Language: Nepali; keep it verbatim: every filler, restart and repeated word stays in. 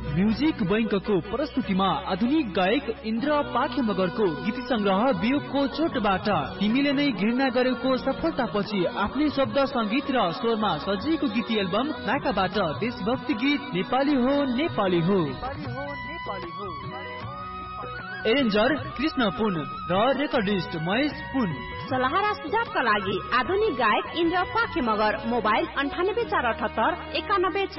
म्युजिक बैंकको प्रस्तुतिमा आधुनिक गायक इन्द्र पाखे मगरको गीत संग्रह वियोगको चोटबाट तिमीले नै घृणा गरेको सफलतापछि आफ्नै शब्द संगीत र स्वरमा सजिएको गीत एल्बम नाकाबाट देशभक्ति गीत नेपाली हो नेपाली हो एरेन्जर कृष्ण पुन र रेकर्डिस्ट महेश पुन। सल्लाह र सुझावका लागि आधुनिक गायक इन्द्र पाखे मगर। मोबाइल अन्ठानब्बे चार अठहत्तर एकानब्बे